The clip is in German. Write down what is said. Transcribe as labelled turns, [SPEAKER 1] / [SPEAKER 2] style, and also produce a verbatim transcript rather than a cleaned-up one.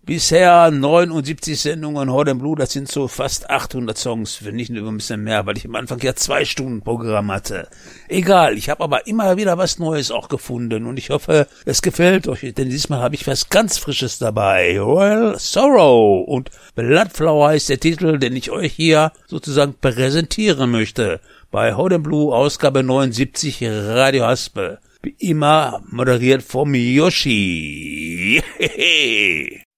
[SPEAKER 1] Bisher neunundsiebzig Sendungen Hot and Blue, das sind so fast achthundert Songs, wenn nicht über ein bisschen mehr, weil ich am Anfang ja zwei Stunden Programm hatte. Egal, ich habe aber immer wieder was Neues auch gefunden und ich hoffe, es gefällt euch, denn diesmal habe ich was ganz Frisches dabei. Royal Sorrow und Bloodflower ist der Titel, den ich euch hier sozusagen präsentieren möchte. Bei Hot and Blue Ausgabe neunundsiebzig Radio Haspel. Wie immer moderiert vom Yoshi.